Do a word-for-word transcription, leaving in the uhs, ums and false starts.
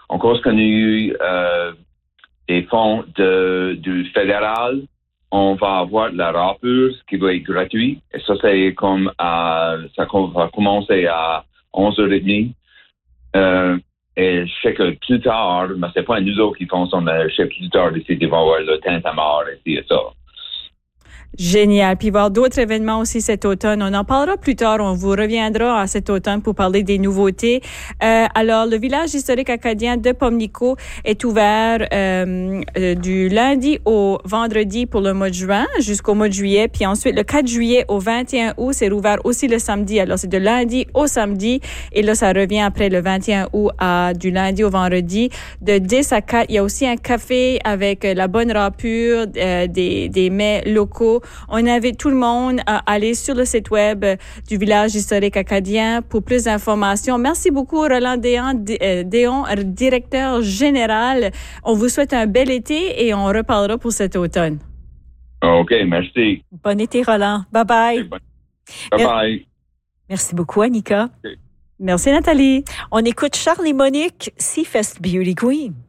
on continue euh, des fonds de, du fédéral. On va avoir de la rappure qui va être gratuit. Et ça, c'est comme à, ça va commencer à onze heures trente. Euh, et je sais que plus tard, mais c'est pas nous autres qui font ça, mais je sais que plus tard, ici, ils vont avoir le Tintamarre et ça. Génial. Puis il va y avoir d'autres événements aussi cet automne. On en parlera plus tard. On vous reviendra à cet automne pour parler des nouveautés. Euh, alors, le village historique acadien de Pamlico est ouvert euh, euh, du lundi au vendredi pour le mois de juin jusqu'au mois de juillet. Puis ensuite, le quatre juillet au vingt et un août, c'est rouvert aussi le samedi. Alors, c'est de lundi au samedi. Et là, ça revient après le vingt et un août à du lundi au vendredi de dix à quatre. Il y a aussi un café avec la bonne rapure, euh, des, des mets locaux. On invite tout le monde à aller sur le site web du village historique acadien pour plus d'informations. Merci beaucoup, Roland Déon, Déon, directeur général. On vous souhaite un bel été et on reparlera pour cet automne. OK, merci. Bon été, Roland. Bye-bye. Bye-bye. Merci beaucoup, Annika. Okay. Merci, Nathalie. On écoute Charles et Monique, Seafest Beauty Queen.